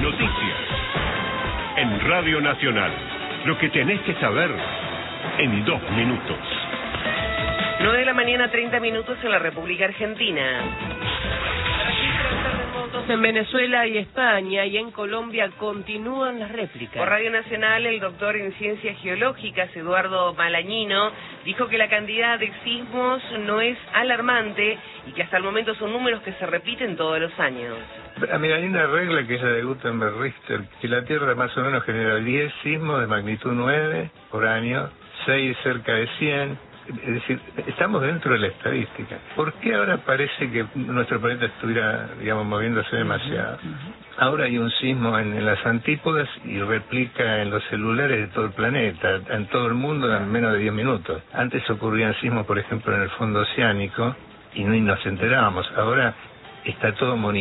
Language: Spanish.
Noticias. En Radio Nacional. Lo que tenés que saber en 2 minutos. 9 de la mañana, 30 minutos en la República Argentina. En Venezuela y España y en Colombia continúan las réplicas. Por Radio Nacional, el doctor en Ciencias Geológicas, Eduardo Malañino, dijo que la cantidad de sismos no es alarmante y que hasta el momento son números que se repiten todos los años. Mira, hay una regla que es la de Gutenberg-Richter, que la Tierra más o menos genera 10 sismos de magnitud 9 por año, 6 cerca de 100. Es decir, estamos dentro de la estadística. ¿Por qué ahora parece que nuestro planeta estuviera, digamos, moviéndose demasiado? Ahora hay un sismo en las antípodas y replica en los celulares de todo el planeta, en todo el mundo en menos de 10 minutos. Antes ocurrían sismos, por ejemplo, en el fondo oceánico y ni nos enterábamos. Ahora está todo monitoreado.